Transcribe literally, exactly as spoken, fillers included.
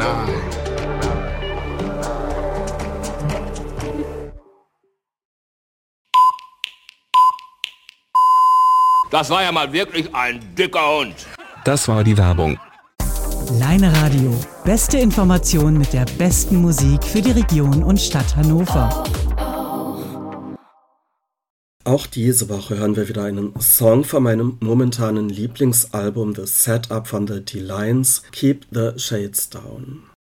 Das war ja mal wirklich ein dicker Hund. Das war die Werbung. Leine Radio. Beste Informationen mit der besten Musik für die Region und Stadt Hannover. Auch diese Woche hören wir wieder einen Song von meinem momentanen Lieblingsalbum The Setup von The D-Lines, Keep the Shades Down.